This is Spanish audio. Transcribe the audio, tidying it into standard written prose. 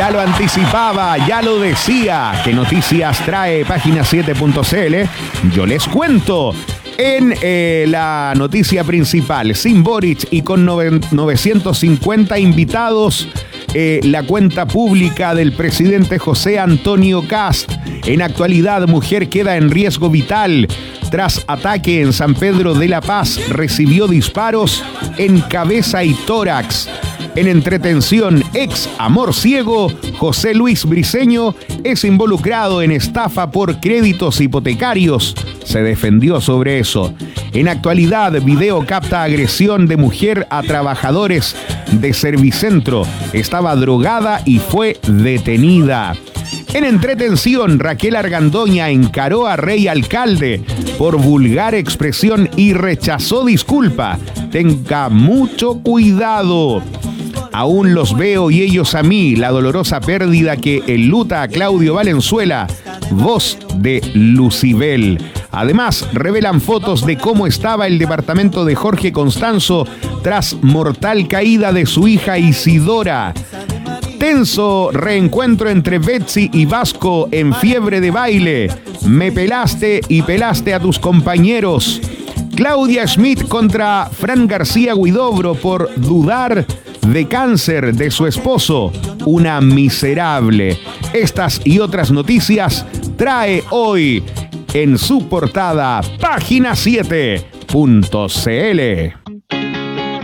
Ya lo anticipaba, ya lo decía. ¿Qué noticias trae página7.cl? Yo les cuento. En la noticia principal, sin Boric y con 950 invitados, la cuenta pública del presidente José Antonio Kast. En actualidad, mujer queda en riesgo vital tras ataque en San Pedro de la Paz. Recibió disparos en cabeza y tórax. En entretención, ex amor ciego, José Luis Briceño es involucrado en estafa por créditos hipotecarios. Se defendió sobre eso. En actualidad, video capta agresión de mujer a trabajadores de Servicentro. Estaba drogada y fue detenida. En entretención, Raquel Argandoña encaró a Rey Alcalde por vulgar expresión y rechazó disculpa. Tenga mucho cuidado. Aún los veo y ellos a mí, la dolorosa pérdida que enluta a Claudio Valenzuela, voz de Lucibel. Además, revelan fotos de cómo estaba el departamento de Jorge Constanzo tras mortal caída de su hija Isidora. Tenso reencuentro entre Betsy y Vasco en fiebre de baile. Me pelaste y pelaste a tus compañeros. Claudia Schmidt contra Fran García Huidobro por dudar de cáncer de su esposo. Una miserable. Estas y otras noticias trae hoy en su portada página7.cl.